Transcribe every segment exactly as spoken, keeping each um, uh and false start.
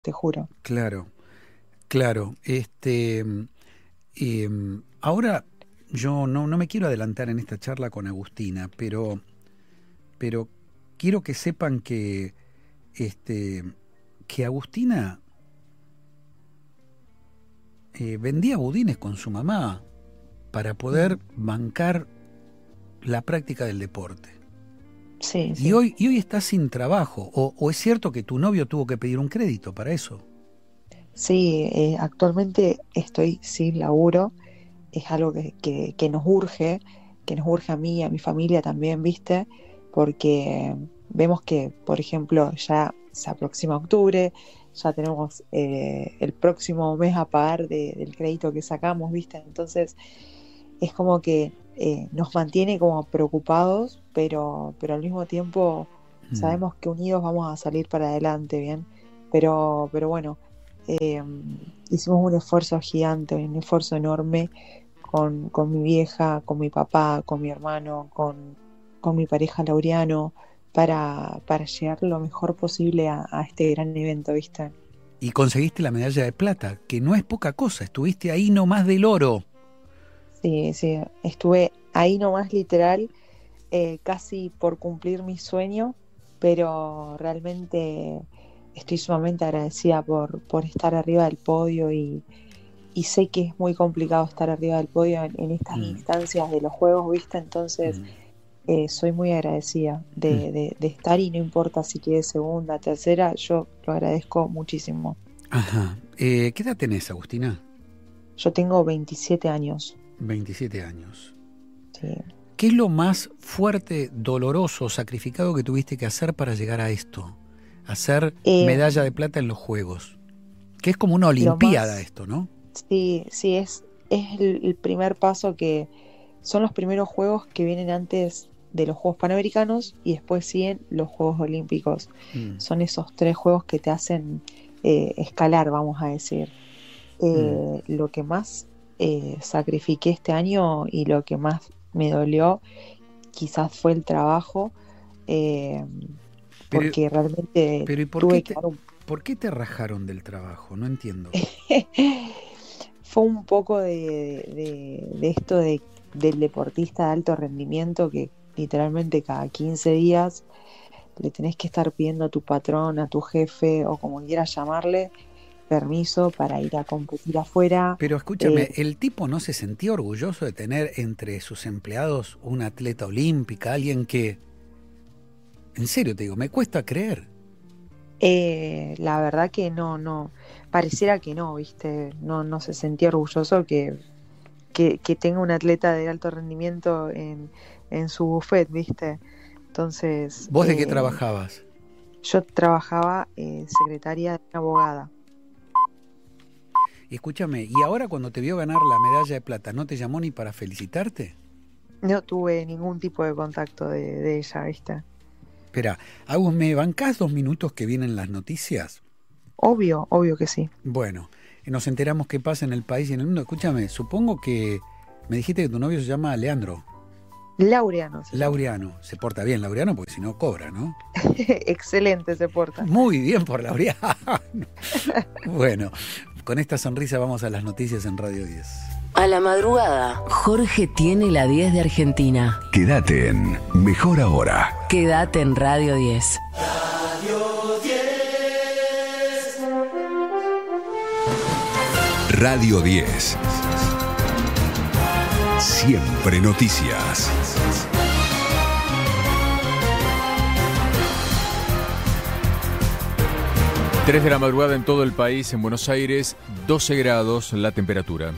te juro. Claro, claro. Este, eh, ahora yo no, no me quiero adelantar en esta charla con Agustina, pero, pero quiero que sepan que, este, que Agustina eh, vendía budines con su mamá para poder mm. bancar la práctica del deporte. Sí, y, sí. Hoy, y hoy estás sin trabajo, o, o es cierto que tu novio tuvo que pedir un crédito para eso. Sí, eh, actualmente estoy sin laburo, es algo que, que, que nos urge, que nos urge a mí y a mi familia también, ¿viste? Porque vemos que, por ejemplo, ya se aproxima octubre, ya tenemos eh, el próximo mes a pagar de, del crédito que sacamos, ¿viste? Entonces es como que eh, nos mantiene como preocupados, pero, pero al mismo tiempo mm. sabemos que unidos vamos a salir para adelante, ¿bien? Pero, pero bueno, eh, hicimos un esfuerzo gigante, un esfuerzo enorme con, con mi vieja, con mi papá, con mi hermano, con, con mi pareja Laureano, para, para llegar lo mejor posible a, a este gran evento, ¿viste? Y conseguiste la medalla de plata, que no es poca cosa, estuviste ahí nomás del oro. Sí, sí, estuve ahí nomás literal, eh, casi por cumplir mi sueño, pero realmente estoy sumamente agradecida por, por estar arriba del podio y, y sé que es muy complicado estar arriba del podio en, en estas mm. instancias de los juegos, ¿viste? Entonces mm. eh, soy muy agradecida de, mm. de, de estar y no importa si quede segunda, tercera, yo lo agradezco muchísimo. Ajá. Eh, ¿Qué edad tenés, Agustina? Yo tengo veintisiete años. veintisiete años. Sí. ¿Qué es lo más fuerte, doloroso, sacrificado que tuviste que hacer para llegar a esto? Hacer eh, medalla de plata en los Juegos. Que es como una olimpiada más, esto, ¿no? Sí, sí, es, es el, el primer paso, que son los primeros Juegos que vienen antes de los Juegos Panamericanos y después siguen los Juegos Olímpicos. Mm. Son esos tres Juegos que te hacen eh, escalar, vamos a decir. Eh, mm. Lo que más eh, sacrifiqué este año y lo que más me dolió quizás fue el trabajo, eh, pero, porque realmente pero ¿y por tuve qué te, que... Un... ¿Por qué te rajaron del trabajo? No entiendo. Fue un poco de, de, de esto de, del deportista de alto rendimiento, que literalmente cada quince días le tenés que estar pidiendo a tu patrón, a tu jefe o como quieras llamarle, permiso para ir a competir afuera. Pero escúchame, eh, ¿el tipo no se sentía orgulloso de tener entre sus empleados una atleta olímpica, alguien que, en serio te digo, me cuesta creer? Eh, la verdad que no, no, pareciera que no, ¿viste? No, no se sentía orgulloso que, que, que tenga un atleta de alto rendimiento en, en su buffet, ¿viste? Entonces... ¿Vos de eh, qué trabajabas? Yo trabajaba eh, secretaria de una abogada. Y escúchame, ¿y ahora cuando te vio ganar la medalla de plata, no te llamó ni para felicitarte? No tuve ningún tipo de contacto de, de ella, ¿viste? Espera, Agus, ¿me bancás dos minutos que vienen las noticias? Obvio, obvio que sí. Bueno, nos enteramos qué pasa en el país y en el mundo. Escúchame, supongo que me dijiste que tu novio se llama Leandro. Laureano. Sí. Laureano. Se porta bien Laureano porque si no cobra, ¿no? Excelente se porta. Muy bien por Laureano. Bueno, con esta sonrisa vamos a las noticias en Radio diez. A la madrugada, Jorge tiene la diez de Argentina. Quédate en Mejor Ahora. Quédate en Radio diez. Radio diez. Radio diez. Siempre noticias. tres de la madrugada en todo el país. En Buenos Aires, doce grados la temperatura.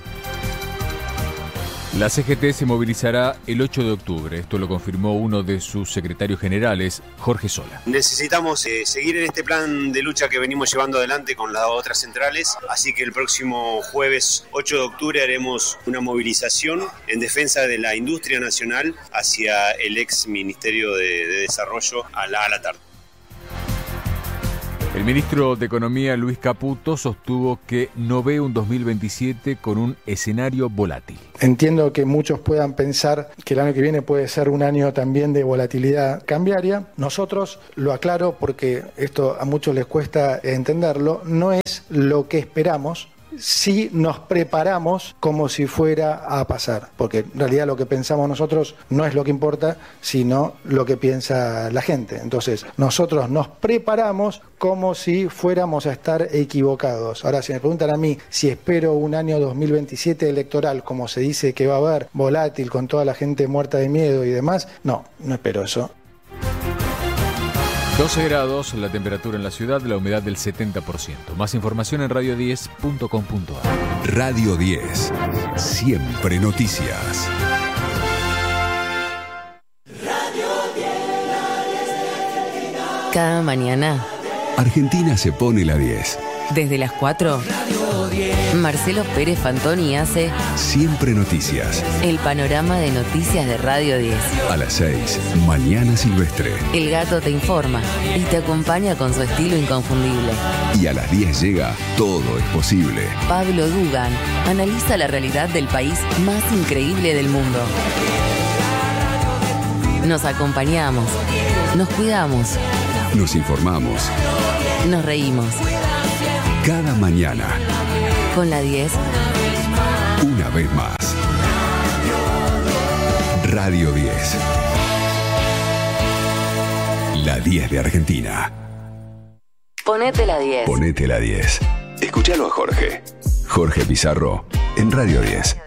La C G T se movilizará el ocho de octubre. Esto lo confirmó uno de sus secretarios generales, Jorge Sola. Necesitamos eh, seguir en este plan de lucha que venimos llevando adelante con las otras centrales. Así que el próximo jueves ocho de octubre haremos una movilización en defensa de la industria nacional hacia el ex Ministerio de, de Desarrollo a la, a la tarde. El ministro de Economía, Luis Caputo, sostuvo que no ve un dos mil veintisiete con un escenario volátil. Entiendo que muchos puedan pensar que el año que viene puede ser un año también de volatilidad cambiaria. Nosotros, lo aclaro porque esto a muchos les cuesta entenderlo, no es lo que esperamos, si nos preparamos como si fuera a pasar, porque en realidad lo que pensamos nosotros no es lo que importa, sino lo que piensa la gente. Entonces, nosotros nos preparamos como si fuéramos a estar equivocados. Ahora, si me preguntan a mí si espero un año dos mil veintisiete electoral, como se dice que va a haber, volátil, con toda la gente muerta de miedo y demás, no, no espero eso. doce grados, la temperatura en la ciudad, la humedad del setenta por ciento. Más información en radio diez punto com punto a r. Radio diez, siempre noticias. Cada mañana, Argentina se pone la diez. desde las cuatro, Marcelo Pérez Fantoni hace Siempre noticias. el panorama de noticias de Radio diez. A las seis, Mañana Silvestre. El gato te informa y te acompaña con su estilo inconfundible. Y a las diez llega Todo es posible. Pablo Dugan analiza la realidad del país más increíble del mundo. Nos acompañamos, nos cuidamos, Nos informamos nos reímos. cada mañana, Con la diez, una vez más. Radio diez. La diez de Argentina. ponete la diez. Ponete la diez. Escuchalo a Jorge. Jorge Pizarro en Radio diez.